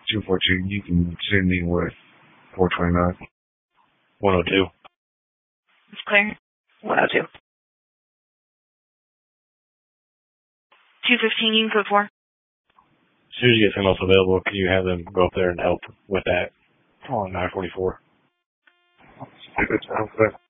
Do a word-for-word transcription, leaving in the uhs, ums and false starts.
two fourteen, you can send me with four twenty-nine. one oh two. It's clear. one oh two. two fifteen, you can code four. As soon as you get someone else available, can you have them go up there and help with that on nine forty-four? Good time for that.